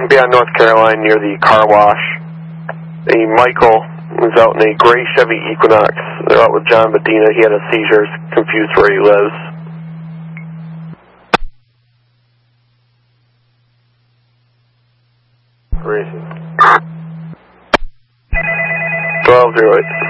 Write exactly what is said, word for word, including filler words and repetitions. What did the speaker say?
be on North Caroline near the car wash. A Michael was out in a gray Chevy Equinox. They're out with John Medina. He had a seizure, confused where he lives. Where is he? twelve oh eight.